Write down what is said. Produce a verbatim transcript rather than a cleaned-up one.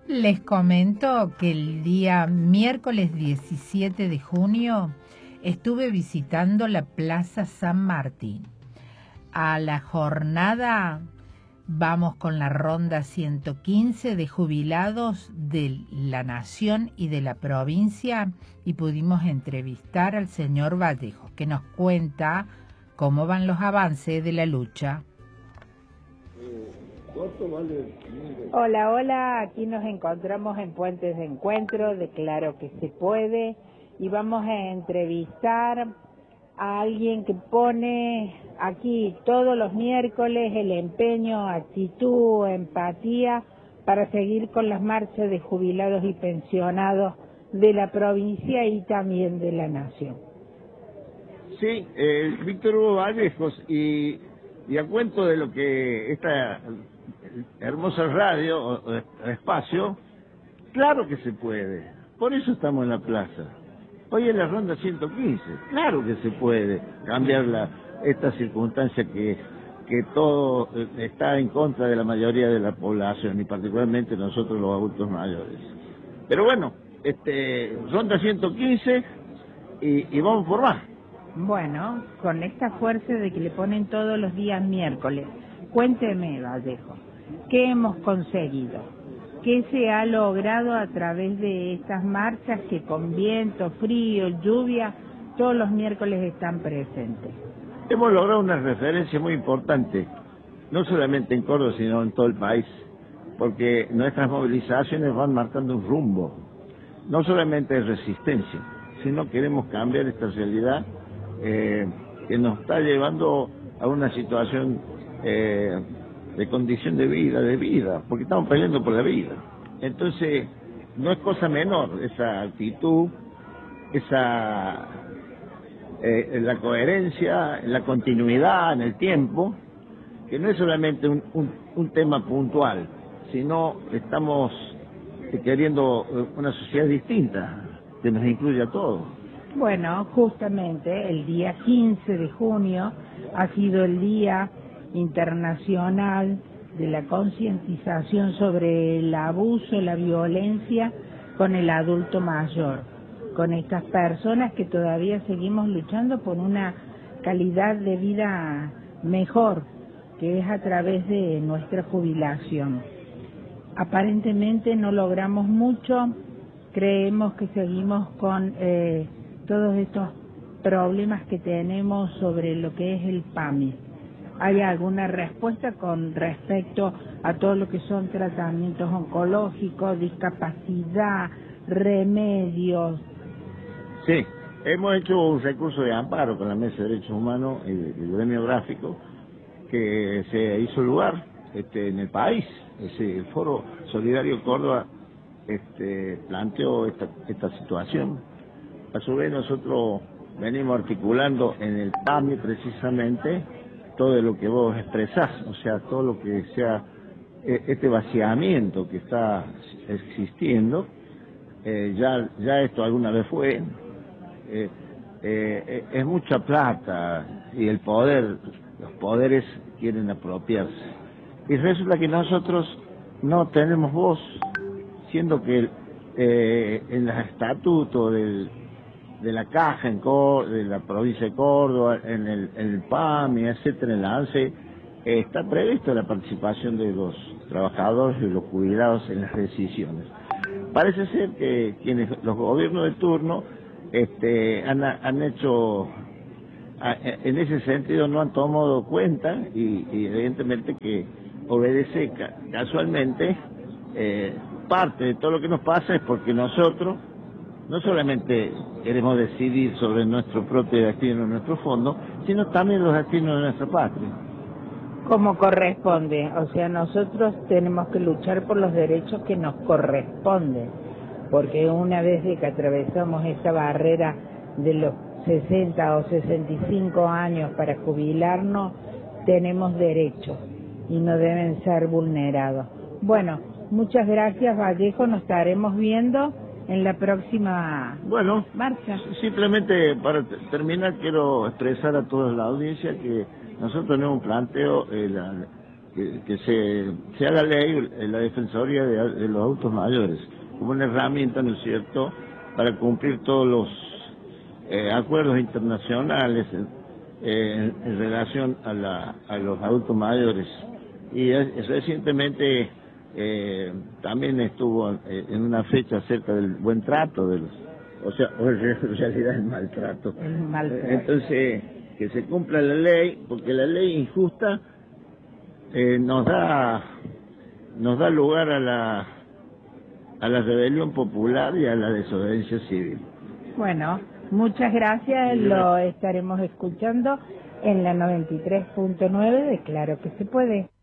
Les comento que el día miércoles diecisiete de junio estuve visitando la Plaza San Martín. A la jornada vamos con la ronda ciento quince de jubilados de la Nación y de la provincia y pudimos entrevistar al señor Vallejo, que nos cuenta cómo van los avances de la lucha. Hola, hola, aquí nos encontramos en Puentes de Encuentro de Claro que se puede y vamos a entrevistar a alguien que pone aquí todos los miércoles el empeño, actitud, empatía para seguir con las marchas de jubilados y pensionados de la provincia y también de la nación. Sí, eh, Víctor Hugo Vallejos, y, y a cuento de lo que esta hermosa radio o, o espacio, claro que se puede, por eso estamos en la plaza. Hoy es la ronda ciento quince, claro que se puede cambiar la, esta circunstancia que, que todo está en contra de la mayoría de la población y particularmente nosotros los adultos mayores. Pero bueno, este ronda ciento quince y, y vamos por más. Bueno, con esta fuerza de que le ponen todos los días miércoles, cuénteme, Vallejo, ¿qué hemos conseguido? ¿Qué se ha logrado a través de estas marchas que con viento, frío, lluvia, todos los miércoles están presentes? Hemos logrado una referencia muy importante, no solamente en Córdoba, sino en todo el país, porque nuestras movilizaciones van marcando un rumbo, no solamente de resistencia, sino queremos cambiar esta realidad eh, que nos está llevando a una situación eh, de condición de vida, de vida, porque estamos peleando por la vida. Entonces, no es cosa menor esa actitud, esa eh, la coherencia, la continuidad en el tiempo, que no es solamente un, un, un tema puntual, sino estamos queriendo una sociedad distinta, que nos incluya a todos. Bueno, justamente el día quince de junio ha sido el día internacional de la concientización sobre el abuso, la violencia con el adulto mayor, con estas personas que todavía seguimos luchando por una calidad de vida mejor, que es a través de nuestra jubilación. Aparentemente no logramos mucho, creemos que seguimos con eh, todos estos problemas que tenemos sobre lo que es el PAMI. ¿Hay alguna respuesta con respecto a todo lo que son tratamientos oncológicos, discapacidad, remedios? Sí, hemos hecho un recurso de amparo con la Mesa de Derechos Humanos y el gremio gráfico que se hizo lugar este, en el país. Ese, el Foro Solidario Córdoba este, planteó esta, esta situación. A su vez nosotros venimos articulando en el PAMI precisamente todo lo que vos expresás, o sea, todo lo que sea eh, este vaciamiento que está existiendo, eh, ya ya esto alguna vez fue, eh, eh, es mucha plata y el poder, los poderes quieren apropiarse. Y resulta que nosotros no tenemos voz, siendo que eh, en los estatutos del de la Caja en Córdoba, de la provincia de Córdoba, en el, en el PAMI, etcétera, en la ANSE, eh, está previsto la participación de los trabajadores y los jubilados en las decisiones. Parece ser que quienes los gobiernos de turno este, han, han hecho, en ese sentido no han tomado cuenta y, y evidentemente que obedece casualmente eh, parte de todo lo que nos pasa es porque nosotros no solamente queremos decidir sobre nuestro propio destino, nuestro fondo, sino también los destinos de nuestra patria. Como corresponde, o sea, nosotros tenemos que luchar por los derechos que nos corresponden, porque una vez de que atravesamos esa barrera de los sesenta o sesenta y cinco años para jubilarnos, tenemos derechos y no deben ser vulnerados. Bueno, muchas gracias, Vallejo, nos estaremos viendo en la próxima bueno, marcha. Simplemente para terminar quiero expresar a toda la audiencia que nosotros tenemos un planteo eh, la, que, que se, se haga ley la defensoría de, de los adultos mayores, como una herramienta, ¿no es cierto?, para cumplir todos los eh, acuerdos internacionales eh, en, en relación a, la, a los adultos mayores. Y es, recientemente eh, también estuvo eh, en una fecha acerca del buen trato de los, o sea, o en realidad el maltrato. El maltrato. Entonces, que se cumpla la ley, porque la ley injusta eh, nos da nos da lugar a la a la rebelión popular y a la desobediencia civil. Bueno, muchas gracias, lo estaremos escuchando en la noventa y tres punto nueve de Claro que se puede.